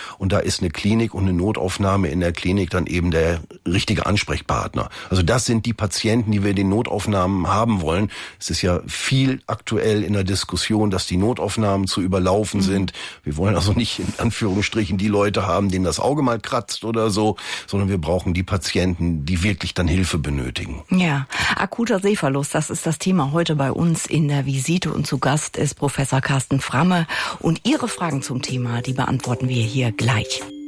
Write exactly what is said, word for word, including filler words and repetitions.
Und da ist eine Klinik und eine Notaufnahme in der Klinik dann eben der richtige Ansprechpartner. Also das sind die Patienten, die wir in den Notaufnahmen haben wollen. Es ist ja viel aktuell in der Diskussion, dass die Notaufnahmen zu überlaufen mhm. sind. Wir wollen also nicht in Anführungsstrichen die Leute haben, denen das Auge mal kratzt oder so, sondern wir brauchen die Patienten, die wirklich dann Hilfe benötigen. Ja, akuter Sehverlust, das ist das Thema heute bei uns in der Visite und zu Gast ist Professor Carsten Framme und Ihre Fragen zum Thema, die beantworten wir hier gleich.